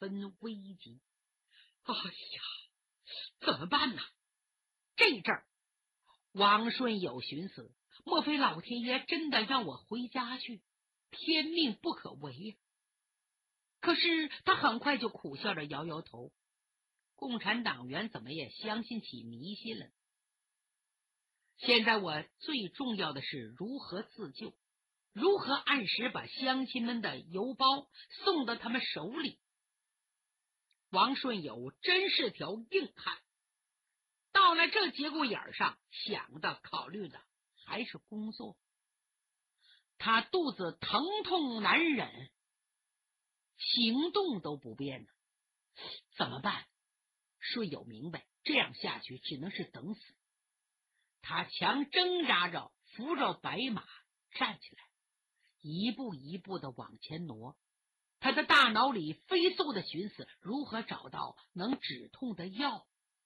分危急。哎呀，怎么办呢？这阵儿，王顺友寻思，莫非老天爷真的让我回家去？天命不可违呀！可是他很快就苦笑着摇摇头，共产党员怎么也相信起迷信了。现在我最重要的是如何自救，如何按时把乡亲们的邮包送到他们手里。王顺友真是条硬汉，到了这节骨眼上，想的考虑的还是工作。他肚子疼痛难忍，行动都不便呢，怎么办？顺友明白，这样下去只能是等死。他强挣扎着扶着白马站起来，一步一步的往前挪。他的大脑里飞速的寻思如何找到能止痛的药。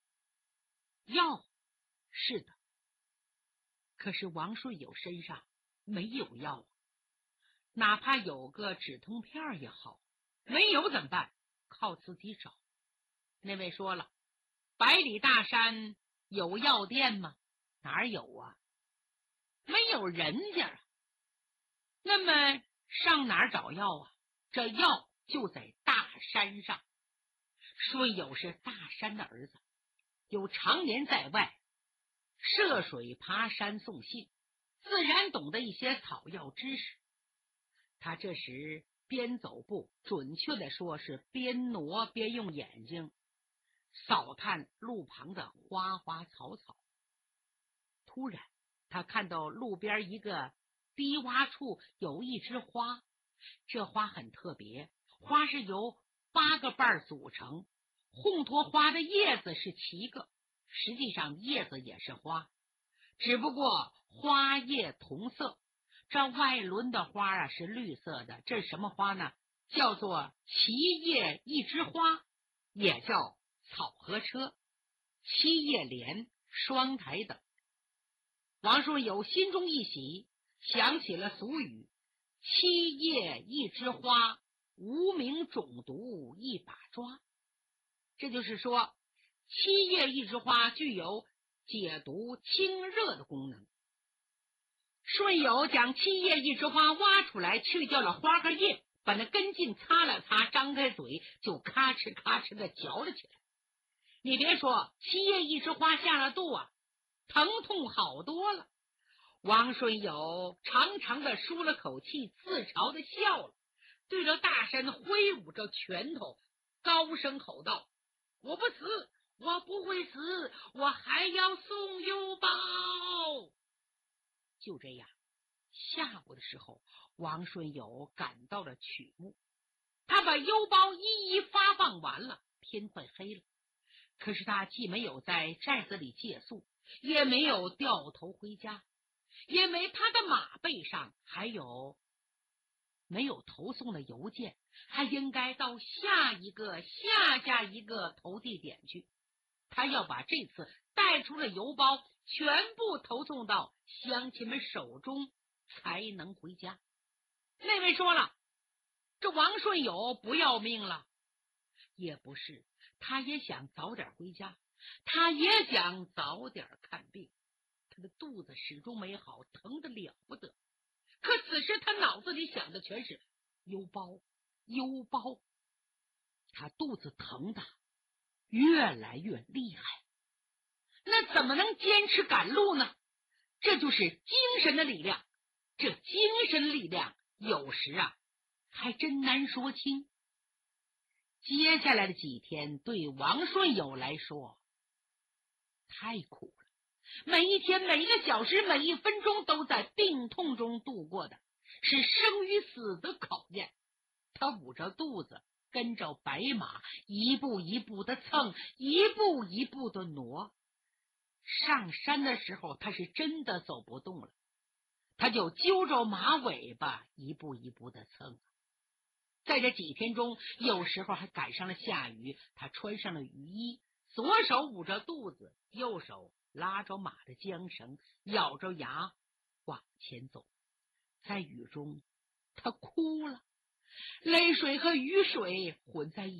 是的，可是王顺友身上没有药，哪怕有个止痛片也好，没有怎么办？靠自己找。那位说了，百里大山有药店吗？哪有啊？没有人家啊。那么上哪儿找药啊？这药就在大山上。顺友是大山的儿子，有常年在外涉水爬山送信，自然懂得一些草药知识。他这时边走步，准确的说是边挪边用眼睛扫探路旁的花花草草。突然他看到路边一个低洼处有一枝花，这花很特别，花是由8个瓣组成，烘托花的叶子是7个，实际上叶子也是花，只不过花叶同色。这外轮的花是绿色的，这是什么花呢？叫做七叶一枝花，也叫草河车、七叶莲、双台等。王顺友心中一喜，想起了俗语，七叶一枝花，无名种毒一把抓。这就是说，七叶一枝花具有解毒清热的功能。顺友将七叶一枝花挖出来，去掉了花和叶，把那根茎擦了擦，张开嘴就咔哧咔哧的嚼了起来。你别说，七叶一枝花下了肚啊，疼痛好多了。王顺友长长的舒了口气，自嘲的笑了，对着大山挥舞着拳头，高声吼道：我不死，我不会死，我还要送邮包。就这样，下午的时候，王顺友赶到了曲阜，他把邮包一一发放完了，天快黑了。可是他既没有在寨子里借宿，也没有掉头回家，因为他的马背上没有投送的邮件，他应该到下一个投递点去。他要把这次带出了邮包全部投送到乡亲们手中，才能回家。那位说了，这王顺友不要命了？也不是，他也想早点回家，他也想早点看病。他的肚子始终没好，疼得了不得。可此时他脑子里想的全是邮包。他肚子疼的越来越厉害，那怎么能坚持赶路呢？这就是精神的力量。这精神力量有时还真难说清。接下来的几天对王顺友来说太苦了，每一天每一个小时每一分钟都在病痛中度过的，是生与死的考验。他捂着肚子跟着白马一步一步的蹭，一步一步的挪。上山的时候他是真的走不动了，他就揪着马尾巴一步一步的蹭。在这几天中，有时候还赶上了下雨，他穿上了雨衣，左手捂着肚子，右手拉着马的缰绳，咬着牙往前走。在雨中他哭了，泪水和雨水混在一起。